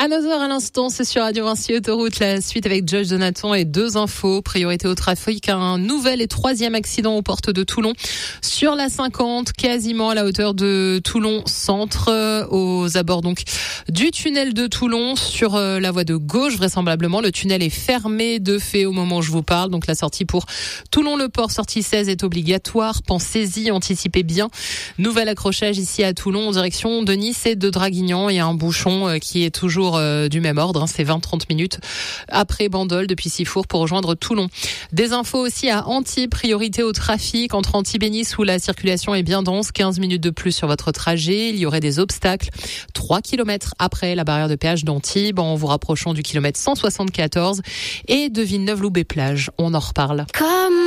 Another à l'instant, c'est sur Radio Vinci Autoroute. La suite avec Josh Donaton et 2 infos. Priorité au trafic, un nouvel et 3e accident aux portes de Toulon. Sur la 50, quasiment à la hauteur de Toulon Centre, aux abords donc du tunnel de Toulon, sur la voie de gauche vraisemblablement. Le tunnel est fermé de fait au moment où je vous parle. Donc la sortie pour Toulon-le-Port, sortie 16, est obligatoire. Pensez-y, anticipez bien. Nouvel accrochage ici à Toulon en direction de Nice et de Draguignan. Il y a un bouchon qui est toujours du même ordre, c'est 20-30 minutes après Bandol depuis Sifour pour rejoindre Toulon. Des infos aussi à Antibes, priorité au trafic entre Antibes et Nice où la circulation est bien dense, 15 minutes de plus sur votre trajet, il y aurait des obstacles, 3 km après la barrière de péage d'Antibes en vous rapprochant du kilomètre 174 et de Villeneuve-Loubet-Plage. On en reparle.